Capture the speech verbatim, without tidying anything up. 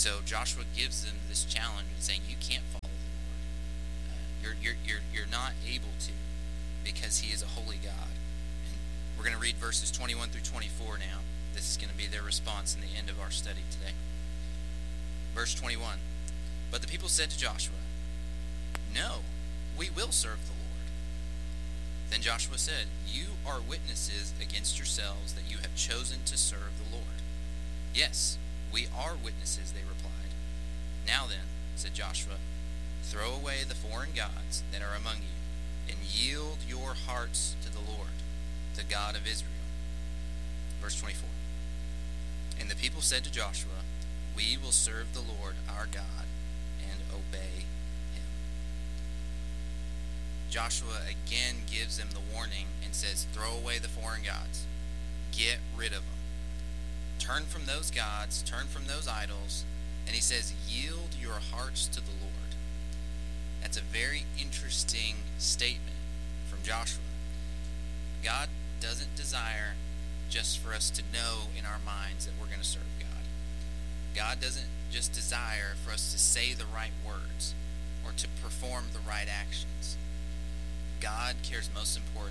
so Joshua gives them this challenge and saying, you can't follow the Lord. Uh, you're, you're, you're, you're not able to, because he is a holy God. And we're going to read verses twenty-one through twenty-four now. This is going to be their response in the end of our study today. Verse twenty-one. But the people said to Joshua, no, we will serve the Lord. Then Joshua said, you are witnesses against yourselves that you have chosen to serve the Lord. Yes, we are witnesses, they replied. Now then, said Joshua, throw away the foreign gods that are among you, and yield your hearts to the Lord, the God of Israel. Verse twenty-four. And the people said to Joshua, we will serve the Lord our God and obey him. Joshua again gives them the warning and says, throw away the foreign gods. Get rid of them. Turn from those gods, turn from those idols, and he says, yield your hearts to the Lord. That's a very interesting statement from Joshua. God doesn't desire just for us to know in our minds that we're going to serve God. God doesn't just desire for us to say the right words or to perform the right actions. God cares most important